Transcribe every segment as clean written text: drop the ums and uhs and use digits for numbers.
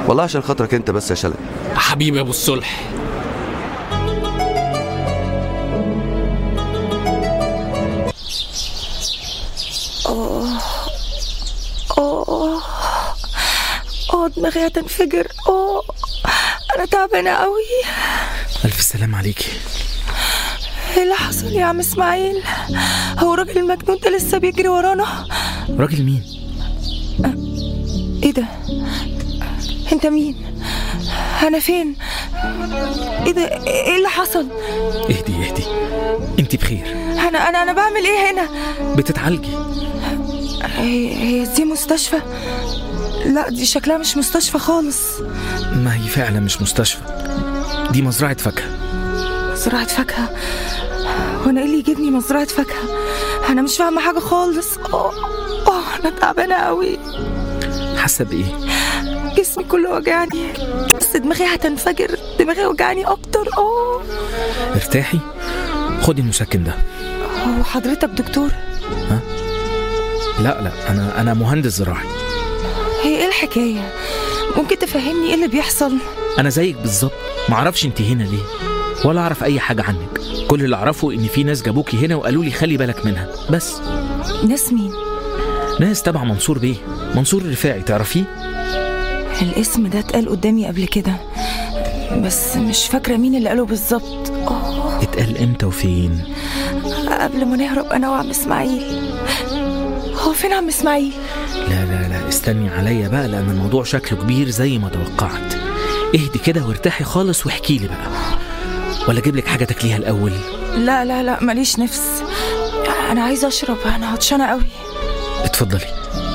والله عشان خاطرك انت بس يا شلبي. حبيبي يا ابو الصلح. دماغي هتنفجر. انا تعبانه قوي. الف سلام عليكي. ايه اللي حصل يا عم اسماعيل؟ هو الراجل المجنون ده لسه بيجري ورانا؟ راجل مين؟ ايه ده؟ انت مين؟ انا فين؟ ايه ده؟ ايه اللي حصل؟ اهدي انت بخير؟ انا بعمل ايه هنا؟ بتتعالجي. هي دي مستشفى؟ لا دي شكلها مش مستشفى خالص. ما هي فعلا مش مستشفى، دي مزرعة فاكهة. مزرعة فاكهة؟ وانا ايه اللي يجيبني مزرعة فاكهة؟ انا مش فاهمة حاجة خالص. انا تعبانة قوي. حاسة بايه؟ جسمي كله وجعني، بس دماغي هتنفجر. دماغي وجعني اكتر. ارتاحي، خدي المسكن ده. هو حضرتك دكتور؟ ها؟ لا انا مهندس زراعي. هي ايه الحكاية؟ ممكن تفهمني ايه اللي بيحصل؟ انا زيك بالظبط، معرفش انت هنا ليه ولا اعرف اي حاجة عنك. كل اللي اعرفه ان في ناس جابوكي هنا وقالوا لي خلي بالك منها بس. ناس مين؟ ناس تبع منصور بيه، منصور الرفاعي، تعرفيه؟ الاسم ده اتقال قدامي قبل كده بس مش فاكرة مين اللي قاله بالظبط. اتقال امتى وفين؟ قبل ما نهرب انا وعم اسماعيل. هو فين عم اسماعيل؟ لا استني عليا بقى، لان الموضوع شكله كبير زي ما توقعت. اهدي كده وارتاحي خالص واحكي لي بقى، ولا اجيب لك حاجه تاكليها الاول؟ لا ماليش نفس، انا عايزه اشرب، انا عطشانه قوي. اتفضلي.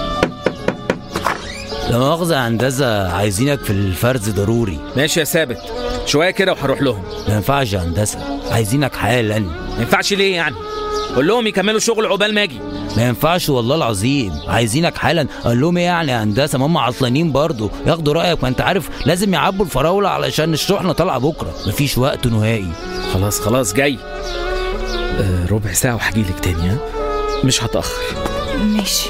لا مؤاخذة هندسة، عايزينك في الفرز ضروري. ماشي يا ثابت، شويه كده وهروح لهم. ما ينفعش يا هندسة، عايزينك حالا. ما ينفعش ليه يعني؟ قول لهم يكملوا شغل عقبال ما اجي. ما ينفعش والله العظيم، عايزينك حالا. قال لهم ايه يعني يا هندسه؟ ما هم عطلانين برضه، ياخدوا رايك. ما انت عارف لازم يعبوا الفراوله علشان الشحنه طالعه بكره، مفيش وقت نهائي. خلاص جاي. ربع ساعه وهجيلك تاني. ها مش هتاخر. ماشي.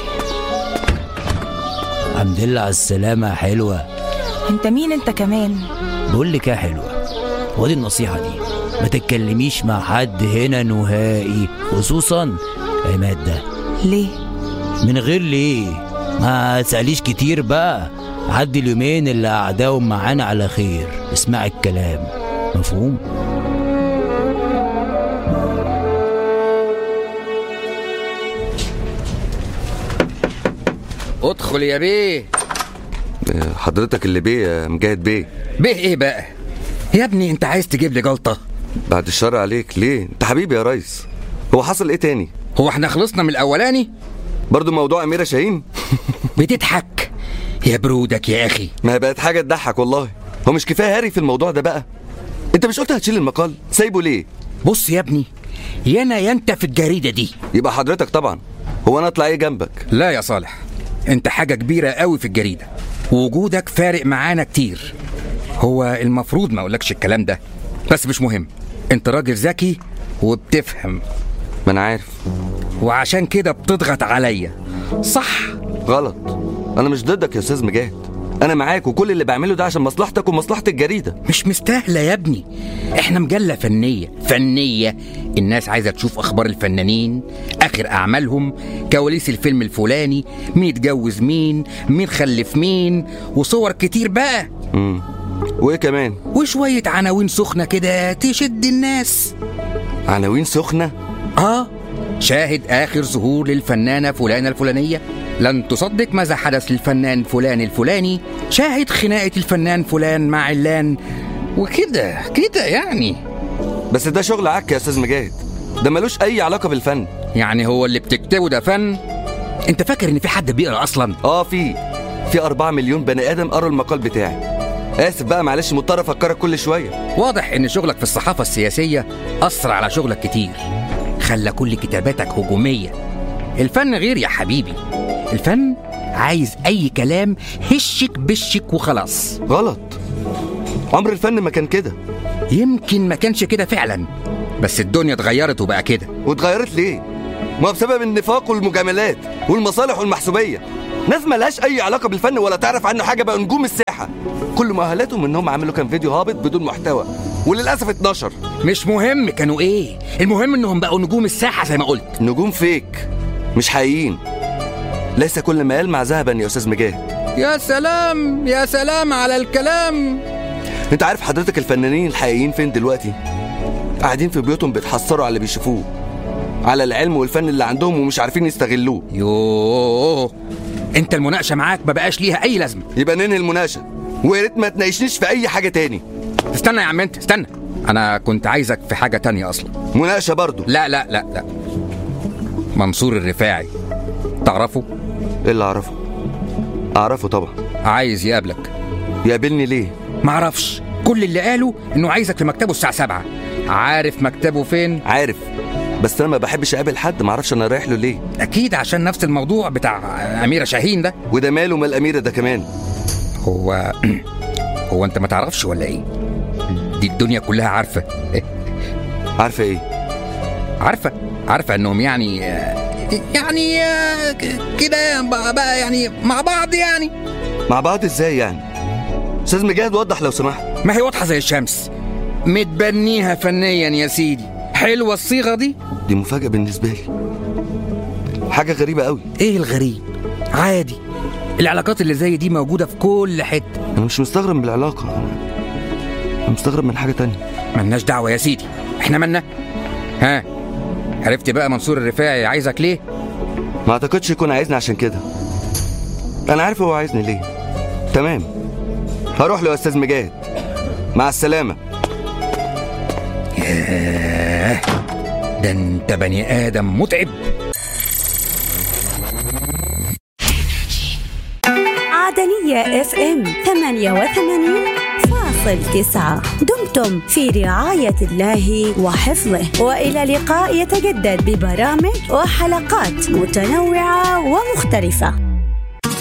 الحمد لله على السلامه يا حلوه. انت مين انت كمان؟ بقول لك يا حلوه، ودي النصيحه دي، ما تتكلميش مع حد هنا نهائي، خصوصا عماد ده. ليه؟ من غير ليه، ما تسأليش كتير بقى. عدي اليومين اللي قعداهم معانا على خير، اسمع الكلام، مفهوم؟ ادخل يا بيه. حضرتك اللي بيه يا مجاهد بيه؟ بيه ايه بقى يا ابني؟ انت عايز تجيب لي جلطة؟ بعد الشر عليك. ليه؟ انت حبيبي يا ريس. هو حصل ايه تاني؟ هو احنا خلصنا من الاولاني؟ برضو موضوع أميرة شاهين؟ بتضحك يا برودك يا اخي. ما هي بقت حاجة تضحك والله. هو مش كفاية هاري في الموضوع ده بقى؟ انت مش قلت هتشيل المقال؟ سايبه ليه؟ بص يا ابني، يا انت في الجريدة دي. يبقى حضرتك طبعا. هو انا اطلع ايه جنبك؟ لا يا صالح، انت حاجة كبيرة قوي في الجريدة، ووجودك فارق معانا كتير. هو المفروض ما اقولكش الكلام ده، بس مش مهم. انت راجل ذكي وبتفهم. ما انا عارف، وعشان كده بتضغط عليا، صح؟ غلط. انا مش ضدك يا استاذ مجاهد، انا معاك، وكل اللي بعمله ده عشان مصلحتك ومصلحة الجريدة. مش مستاهلة يا ابني، احنا مجلة فنية. الناس عايزة تشوف اخبار الفنانين، اخر اعمالهم، كواليس الفيلم الفلاني، مين اتجوز مين خلف مين، وصور كتير بقى. وايه كمان؟ وشوية عناوين سخنة كده تشد الناس. عناوين سخنة؟ شاهد آخر ظهور للفنانة فلانة الفلانية، لن تصدق ماذا حدث للفنان فلان الفلاني، شاهد خناقة الفنان فلان مع علان، وكده يعني. بس ده شغل عك يا استاذ مجاهد، ده ملوش اي علاقة بالفن. يعني هو اللي بتكتبه ده فن؟ انت فاكر ان في حد بيقرأ اصلا؟ في 4 مليون بني ادم قروا المقال بتاعي. اسف بقى، معلش، مضطر افكرك كل شوية. واضح ان شغلك في الصحافة السياسية اثر على شغلك كتير، خلى كل كتاباتك هجومية. الفن غير يا حبيبي، الفن عايز اي كلام هشك بشك وخلاص. غلط، عمر الفن ما كان كده. يمكن ما كانش كده فعلا، بس الدنيا اتغيرت وبقى كده. واتغيرت ليه؟ ما بسبب النفاق والمجاملات والمصالح والمحسوبية. ناس ملهاش اي علاقه بالفن ولا تعرف عنه حاجه، بقى نجوم الساحه. كل مؤهلاتهم انهم عملوا كام فيديو هابط بدون محتوى، وللاسف اتنشر. مش مهم كانوا ايه، المهم انهم بقوا نجوم الساحه زي ما قلت. نجوم فيك مش حقيقيين. ليس كل ما يلمع ذهبا يا استاذ مجاهد. يا سلام يا سلام على الكلام. انت عارف حضرتك الفنانين الحقيقيين فين دلوقتي؟ قاعدين في بيوتهم بيتحسروا على اللي بيشوفوه، على العلم والفن اللي عندهم ومش عارفين يستغلوه. يوه، انت المناقشه معاك ما بقاش ليها اي لازمه. يبقى ننهي المناقشه، ويا ريت ما تناقشنيش في اي حاجه تاني. استنى يا عم انت، استنى، انا كنت عايزك في حاجه تانية اصلا. مناقشه برضو؟ لا لا لا لا. منصور الرفاعي تعرفه؟ ايه اللي اعرفه؟ اعرفه طبعا. عايز يقابلك. يقابلني ليه؟ معرفش، كل اللي قاله انه عايزك في مكتبه الساعه 7. عارف مكتبه فين؟ عارف، بس انا ما بحبش اقابل حد ما اعرفش انا رايح له ليه. اكيد عشان نفس الموضوع بتاع اميره شاهين ده. وده ماله مال الاميره ده كمان؟ هو انت ما تعرفش ولا ايه؟ دي الدنيا كلها عارفه. عارفه ايه؟ عارفه انهم يعني كده بقى يعني مع بعض. يعني مع بعض ازاي يعني؟ استاذ مجاهد وضح لو سمحت. ما هي واضحه زي الشمس، متبنيها فنيا يا سيدي. حلوه الصيغه دي مفاجاه بالنسبه لي، حاجه غريبه قوي. ايه الغريب؟ عادي، العلاقات اللي زي دي موجوده في كل حته. انا مش مستغرب من العلاقه، انا مستغرب من حاجه تانية. ملناش دعوه يا سيدي، احنا مالنا. ها، عرفت بقى منصور الرفاعي عايزك ليه؟ ما اعتقدش يكون عايزني عشان كده. انا عارف هو عايزني ليه. تمام، هروح له يا استاذ مجاهد، مع السلامه. ياه، ده انت بني ادم متعب. عدنية FM 88.9. دمتم في رعاية الله وحفظه، وإلى لقاء يتجدد ببرامج وحلقات متنوعة ومختلفة.